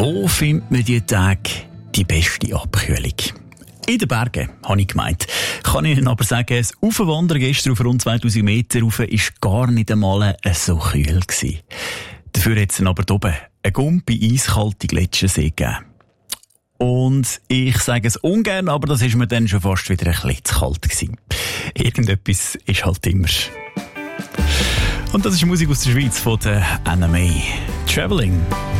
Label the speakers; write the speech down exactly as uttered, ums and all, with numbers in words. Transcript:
Speaker 1: Wo findet man diese Tage die beste Abkühlung? In den Bergen, habe ich gemeint. Kann Ihnen aber sagen, das Aufwandern gestern auf rund zweitausend Meter rauf war gar nicht einmal so kühl gewesen. Dafür hat es dann aber oben eine Gumpi eiskalte Gletschersee gegeben. Und ich sage es ungern, aber das ist mir dann schon fast wieder ein bisschen zu kalt gewesen. Irgendetwas ist halt immer. Und das ist Musik aus der Schweiz von der Anna May. Traveling.